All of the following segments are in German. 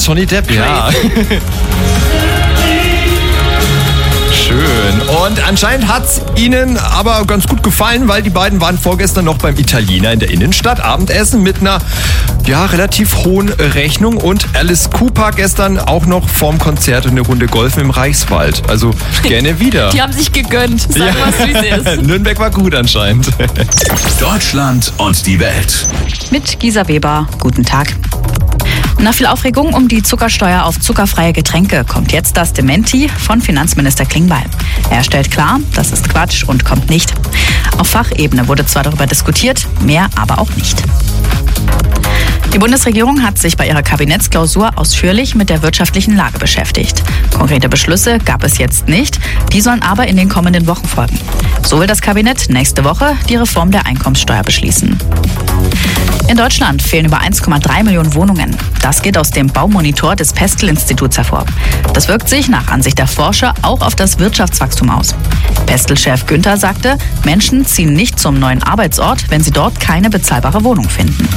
Johnny Depp, ja. Schön. Und anscheinend hat's ihnen aber ganz gut gefallen, weil die beiden waren vorgestern noch beim Italiener in der Innenstadt Abendessen mit einer relativ hohen Rechnung und Alice Cooper gestern auch noch vorm Konzert eine Runde golfen im Reichswald. Also gerne wieder. Die haben sich gegönnt. Sag mal, wie es ist. Nürnberg war gut anscheinend. Deutschland und die Welt. Mit Gisa Weber. Guten Tag. Nach viel Aufregung um die Zuckersteuer auf zuckerfreie Getränke kommt jetzt das Dementi von Finanzminister Klingbeil. Er stellt klar, das ist Quatsch und kommt nicht. Auf Fachebene wurde zwar darüber diskutiert, mehr aber auch nicht. Die Bundesregierung hat sich bei ihrer Kabinettsklausur ausführlich mit der wirtschaftlichen Lage beschäftigt. Konkrete Beschlüsse gab es jetzt nicht, die sollen aber in den kommenden Wochen folgen. So will das Kabinett nächste Woche die Reform der Einkommenssteuer beschließen. In Deutschland fehlen über 1,3 Millionen Wohnungen. Das geht aus dem Baumonitor des Pestel-Instituts hervor. Das wirkt sich nach Ansicht der Forscher auch auf das Wirtschaftswachstum aus. Pestel-Chef Günther sagte, Menschen ziehen nicht zum neuen Arbeitsort, wenn sie dort keine bezahlbare Wohnung finden.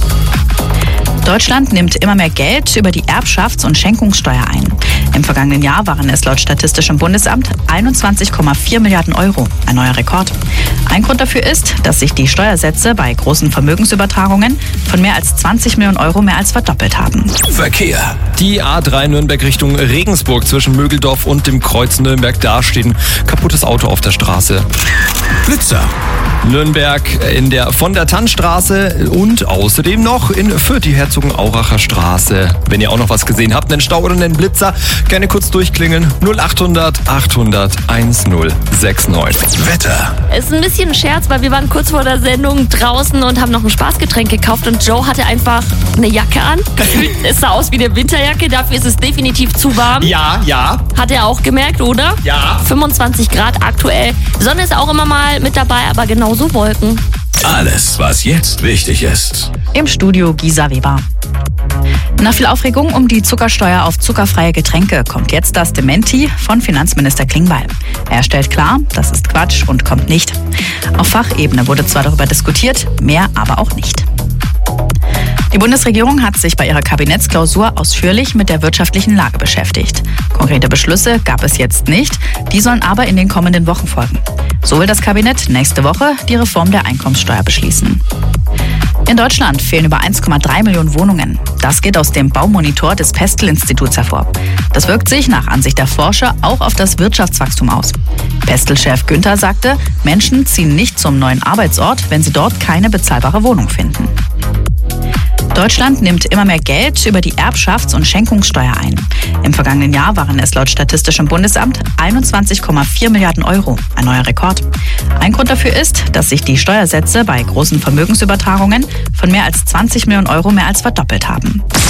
Deutschland nimmt immer mehr Geld über die Erbschafts- und Schenkungssteuer ein. Im vergangenen Jahr waren es laut Statistischem Bundesamt 21,4 Milliarden Euro, ein neuer Rekord. Ein Grund dafür ist, dass sich die Steuersätze bei großen Vermögensübertragungen von mehr als 20 Millionen Euro mehr als verdoppelt haben. Verkehr. Die A3 Nürnberg Richtung Regensburg zwischen Mögeldorf und dem Kreuz Nürnberg. Da steht ein kaputtes Auto auf der Straße. Blitzer. Nürnberg von der Tannstraße und außerdem noch in Fürth die Herzogenauracher Straße. Wenn ihr auch noch was gesehen habt, einen Stau oder einen Blitzer, gerne kurz durchklingeln. 0800 800 1069. Wetter. Ist ein bisschen ein Scherz, weil wir waren kurz vor der Sendung draußen und haben noch ein Spaßgetränk gekauft und Joe hatte einfach eine Jacke an. Gefühlt, es sah aus wie eine Winterjacke, dafür ist es definitiv zu warm. Ja. Hat er auch gemerkt, oder? Ja. 25 Grad aktuell. Sonne ist auch immer mal mit dabei, aber genauso Wolken. Alles, was jetzt wichtig ist. Im Studio Gisa Weber. Nach viel Aufregung um die Zuckersteuer auf zuckerfreie Getränke kommt jetzt das Dementi von Finanzminister Klingbeil. Er stellt klar, das ist Quatsch und kommt nicht. Auf Fachebene wurde zwar darüber diskutiert, mehr aber auch nicht. Die Bundesregierung hat sich bei ihrer Kabinettsklausur ausführlich mit der wirtschaftlichen Lage beschäftigt. Konkrete Beschlüsse gab es jetzt nicht, die sollen aber in den kommenden Wochen folgen. So will das Kabinett nächste Woche die Reform der Einkommenssteuer beschließen. In Deutschland fehlen über 1,3 Millionen Wohnungen. Das geht aus dem Baumonitor des Pestel-Instituts hervor. Das wirkt sich nach Ansicht der Forscher auch auf das Wirtschaftswachstum aus. Pestel-Chef Günther sagte, Menschen ziehen nicht zum neuen Arbeitsort, wenn sie dort keine bezahlbare Wohnung finden. Deutschland nimmt immer mehr Geld über die Erbschafts- und Schenkungssteuer ein. Im vergangenen Jahr waren es laut Statistischem Bundesamt 21,4 Milliarden Euro, ein neuer Rekord. Ein Grund dafür ist, dass sich die Steuersätze bei großen Vermögensübertragungen von mehr als 20 Millionen Euro mehr als verdoppelt haben.